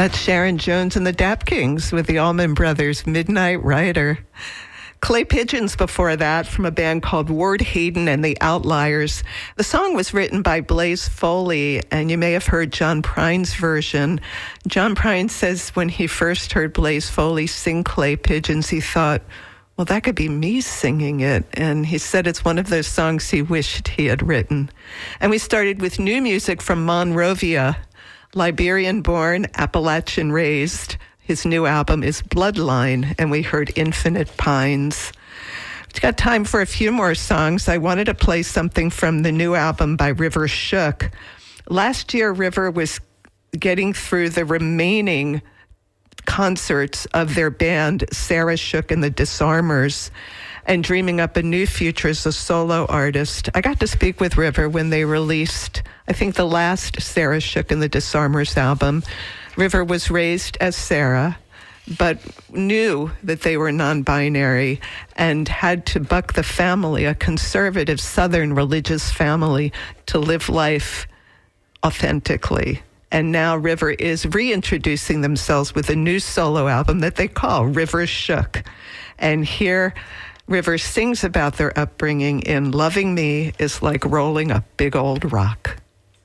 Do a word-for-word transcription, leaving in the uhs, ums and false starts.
That's Sharon Jones and the Dap Kings with the Allman Brothers, Midnight Rider. Clay Pigeons before that from a band called Ward Hayden and the Outliers. The song was written by Blaze Foley, and you may have heard John Prine's version. John Prine says when he first heard Blaze Foley sing Clay Pigeons, he thought, well, that could be me singing it. And he said it's one of those songs he wished he had written. And we started with new music from Monrovia. Liberian-born, Appalachian-raised. His new album is Bloodline, and we heard Infinite Pines. We've got time for a few more songs. I wanted to play something from the new album by River Shook. Last year, River was getting through the remaining concerts of their band, Sarah Shook and the Disarmers, and dreaming up a new future as a solo artist. I got to speak with River when they released, I think, the last Sarah Shook and the Disarmers album. River was raised as Sarah, but knew that they were non-binary and had to buck the family, a conservative Southern religious family, to live life authentically. And now River is reintroducing themselves with a new solo album that they call River Shook. And here River sings about their upbringing in Loving Me is Like Rolling a Big Old Rock.